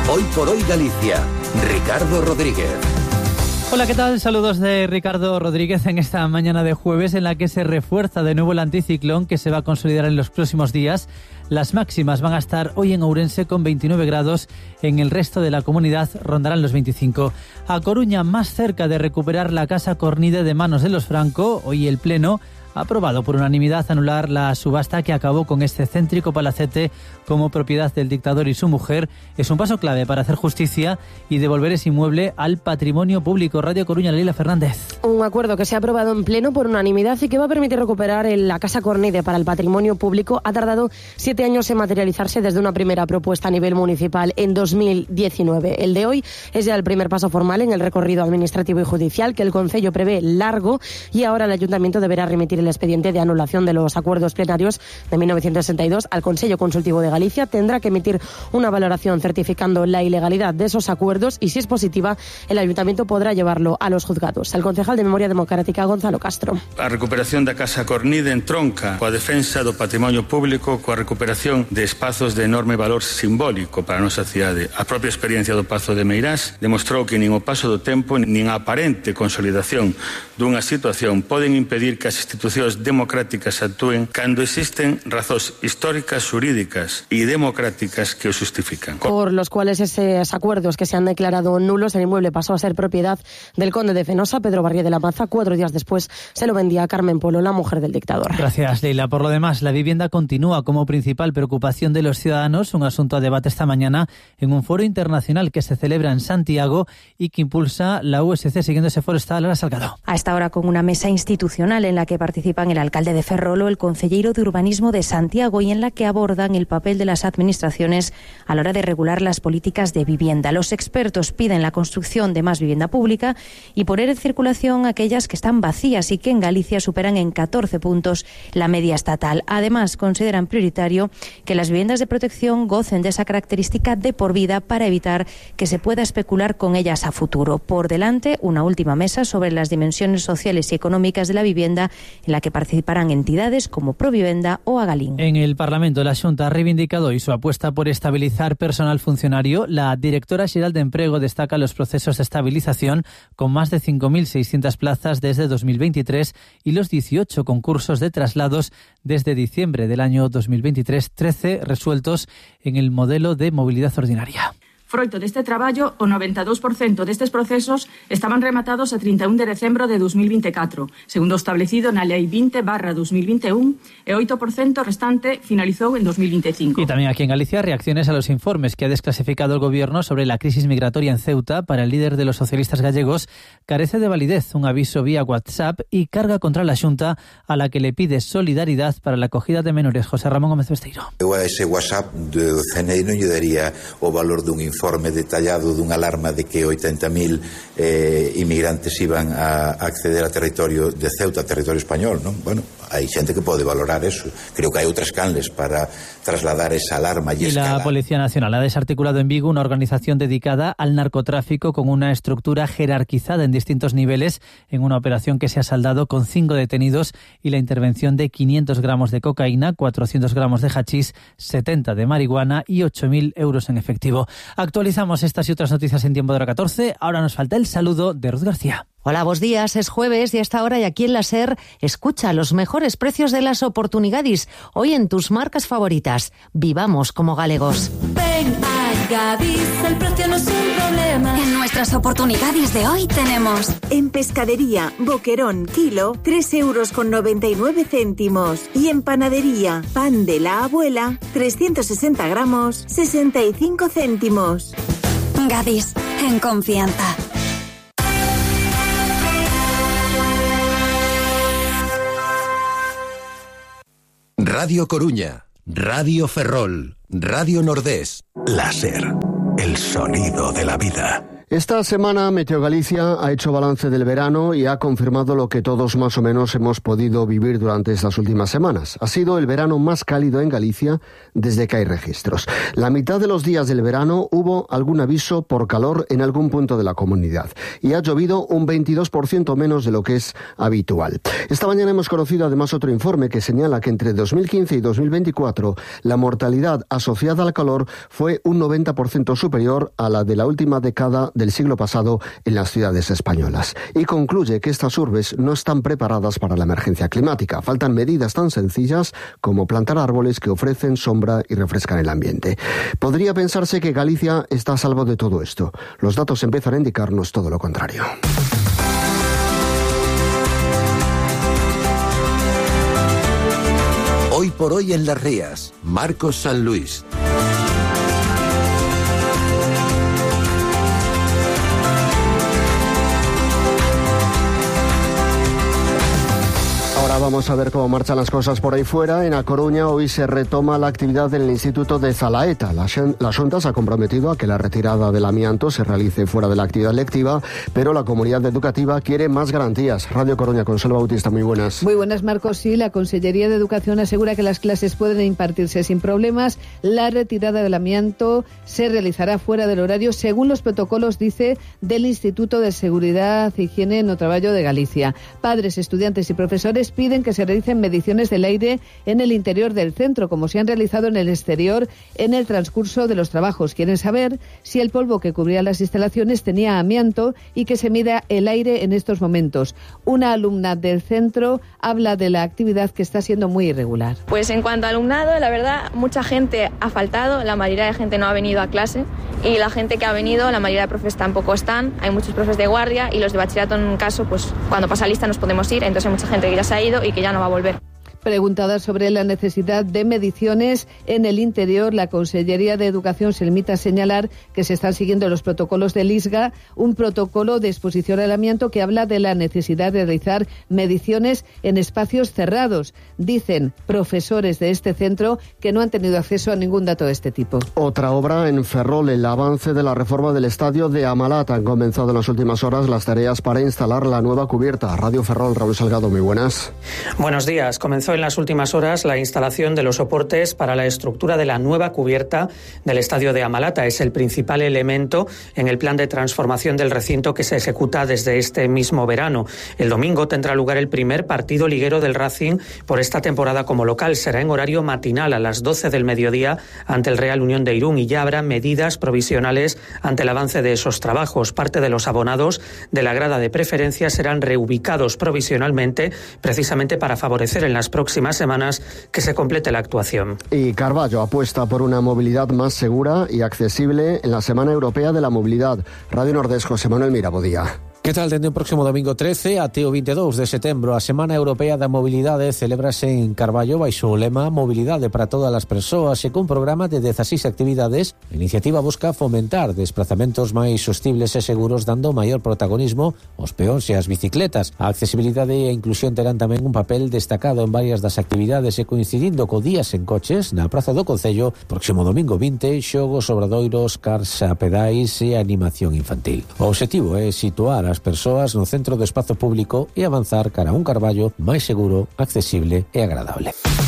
Hoy por hoy Galicia, Ricardo Rodríguez. Hola, ¿qué tal? Saludos de Ricardo Rodríguez en esta mañana de jueves en la que se refuerza de nuevo el anticiclón que se va a consolidar en los próximos días. Las máximas van a estar hoy en Ourense con 29 grados, en el resto de la comunidad rondarán los 25. A Coruña, más cerca de recuperar la Casa Cornide de manos de los Franco, hoy el Pleno ha aprobado por unanimidad anular la subasta que acabó con este céntrico palacete como propiedad del dictador y su mujer. Es un paso clave para hacer justicia y devolver ese inmueble al patrimonio público. Radio Coruña, Leila Fernández. Un acuerdo que se ha aprobado en pleno por unanimidad y que va a permitir recuperar la Casa Cornide para el patrimonio público. Ha tardado 7 años en materializarse desde una primera propuesta a nivel municipal en 2019. El de hoy es ya el primer paso formal en el recorrido administrativo y judicial que el Concello prevé largo, y ahora el Ayuntamiento deberá remitir el expediente de anulación de los acuerdos plenarios de 1962 al Consello Consultivo de Galicia. Tendrá que emitir una valoración certificando la ilegalidad de esos acuerdos y, si es positiva, el Ayuntamiento podrá llevarlo a los juzgados. El concejal de Memoria Democrática, Gonzalo Castro. A recuperación da Casa Cornide entronca coa defensa do patrimonio público, coa recuperación de espazos de enorme valor simbólico para a nosa cidade. A propia experiencia do Pazo de Meirás demostrou que nin o paso do tempo nin a aparente consolidación dunha situación poden impedir que as institucións democráticas actúen cando existen razóns históricas, xurídicas e democráticas que o justifican. Por los cuales esos acuerdos que se han declarado nulos, el inmueble pasó a ser propiedad del conde de Fenosa, Pedro Barrié de la Maza. 4 días después se lo vendía a Carmen Polo, la mujer del dictador. Gracias, Leila. Por lo demás, la vivienda continúa como principal preocupación de los ciudadanos, un asunto a debate esta mañana en un foro internacional que se celebra en Santiago y que impulsa la USC. Siguiendo ese foro está Lara Salgado. A esta hora con una mesa institucional en la que participan el alcalde de Ferrolo, el concejero de Urbanismo de Santiago, y en la que abordan el papel de las administraciones a la hora de regular las políticas de vivienda. Los expertos piden la construcción de más vivienda pública y poner en circulación aquellas que están vacías y que en Galicia superan en 14 puntos la media estatal. Además, consideran prioritario que las viviendas de protección gocen de esa característica de por vida para evitar que se pueda especular con ellas a futuro. Por delante, una última mesa sobre las dimensiones sociales y económicas de la vivienda, en la que participarán entidades como Provivenda o Agalín. En el Parlamento, la Xunta ha reivindicado hoy su apuesta por estabilizar personal funcionario. La directora xeral de Emprego destaca los procesos de estabilización con más de 5.600 plazas desde 2023 y los 18 concursos de traslados desde diciembre del año 2023, 13 resueltos en el modelo de movilidad ordinaria. Froito deste traballo, o 92% destes procesos estaban rematados a 31 de decembro de 2024, segundo establecido na Lei 20/2021, e 8% restante finalizou en 2025. Y también aquí en Galicia, reacciones a los informes que ha desclasificado el Gobierno sobre la crisis migratoria en Ceuta. Para el líder de los socialistas gallegos, carece de validez un aviso vía WhatsApp y carga contra la Xunta, a la que le pide solidaridad para la acogida de menores. José Ramón Gómez Besteiro. Eu a ese WhatsApp do CNI non lle daría o valor dun informe detallado dunha alarma de que 80.000 inmigrantes iban a acceder a territorio de Ceuta, a territorio español, non? Bueno, hai xente que pode valorar eso. Creo que hai outras canles para trasladar esa alarma y la Policía Nacional ha desarticulado en Vigo una organización dedicada al narcotráfico con una estructura jerarquizada en distintos niveles, en una operación que se ha saldado con 5 detenidos y la intervención de 500 gramos de cocaína, 400 gramos de hachís, 70 de marihuana y 8.000 euros en efectivo. Actualizamos estas y otras noticias en tiempo de hora 14. Ahora nos falta el saludo de Ruth García. Hola, buenos días. Es jueves y a esta hora y aquí en la SER escucha los mejores precios de las oportunidades. Hoy en tus marcas favoritas. Vivamos como galegos. Ven a Gadis, el precio no es un problema. En nuestras oportunidades de hoy tenemos... En pescadería, boquerón, kilo, 3,99 €. Y en panadería, pan de la abuela, 360 gramos, 65 céntimos. Gadis, en confianza. Radio Coruña, Radio Ferrol, Radio Nordés, la SER, el sonido de la vida. Esta semana Meteo Galicia ha hecho balance del verano y ha confirmado lo que todos más o menos hemos podido vivir durante estas últimas semanas. Ha sido el verano más cálido en Galicia desde que hay registros. La mitad de los días del verano hubo algún aviso por calor en algún punto de la comunidad y ha llovido un 22% menos de lo que es habitual. Esta mañana hemos conocido además otro informe que señala que entre 2015 y 2024 la mortalidad asociada al calor fue un 90% superior a la de la última década del siglo pasado en las ciudades españolas. Y concluye que estas urbes no están preparadas para la emergencia climática. Faltan medidas tan sencillas como plantar árboles que ofrecen sombra y refrescan el ambiente. Podría pensarse que Galicia está a salvo de todo esto. Los datos empiezan a indicarnos todo lo contrario. Hoy por hoy en Las Rías, Marcos San Luis. Vamos a ver cómo marchan las cosas por ahí fuera. En A Coruña hoy se retoma la actividad del Instituto de Zalaeta. La Xunta se ha comprometido a que la retirada del amianto se realice fuera de la actividad lectiva, pero la comunidad educativa quiere más garantías. Radio Coruña, Consuelo Bautista, muy buenas. Muy buenas, Marcos. Sí, la Consellería de Educación asegura que las clases pueden impartirse sin problemas. La retirada del amianto se realizará fuera del horario según los protocolos, dice, del Instituto de Seguridad, Higiene no Traballo de Galicia. Padres, estudiantes y profesores piden que se realicen mediciones del aire en el interior del centro, como se han realizado en el exterior en el transcurso de los trabajos. Quieren saber si el polvo que cubría las instalaciones tenía amianto y que se mida el aire en estos momentos. Una alumna del centro habla de la actividad que está siendo muy irregular. Pues en cuanto a alumnado, la verdad, mucha gente ha faltado, la mayoría de gente no ha venido a clase y la gente que ha venido, la mayoría de profes tampoco están. Hay muchos profes de guardia y los de bachillerato, en un caso, pues cuando pasa lista nos podemos ir, entonces hay mucha gente que ya se ha ido y que ya no va a volver. Preguntada sobre la necesidad de mediciones en el interior, la Consellería de Educación se limita a señalar que se están siguiendo los protocolos del ISGA, un protocolo de exposición al amianto que habla de la necesidad de realizar mediciones en espacios cerrados. Dicen profesores de este centro que no han tenido acceso a ningún dato de este tipo. Otra obra en Ferrol, el avance de la reforma del estadio de Amalat. Han comenzado en las últimas horas las tareas para instalar la nueva cubierta. Radio Ferrol, Raúl Salgado, muy buenas. Buenos días. Comenzó en las últimas horas la instalación de los soportes para la estructura de la nueva cubierta del estadio de Amalata. Es el principal elemento en el plan de transformación del recinto que se ejecuta desde este mismo verano. El domingo tendrá lugar el primer partido liguero del Racing por esta temporada como local. Será en horario matinal a las 12 del mediodía ante el Real Unión de Irún y ya habrá medidas provisionales ante el avance de esos trabajos. Parte de los abonados de la grada de preferencia serán reubicados provisionalmente precisamente para favorecer en las próximas semanas que se complete la actuación. Y Carballo apuesta por una movilidad más segura y accesible en la Semana Europea de la Movilidad. Radio Nordés, José Manuel Mirabodía. Que tal, dende o próximo domingo 13 até o 22 de setembro a Semana Europea da Mobilidade celebrase en Carballo baixo o lema Mobilidade para todas as persoas e cun programa de 16 actividades. A iniciativa busca fomentar desplazamentos máis sostibles e seguros dando maior protagonismo aos peóns e ás bicicletas. A accesibilidade e a inclusión terán tamén un papel destacado en varias das actividades e coincidindo co Días en Coches na Praza do Concello, próximo domingo 20, xogos, obradoiros, cars a pedais e animación infantil. O obxectivo é situar as persoas no centro do espazo público e avanzar cara a un Carballo máis seguro, accesible e agradable.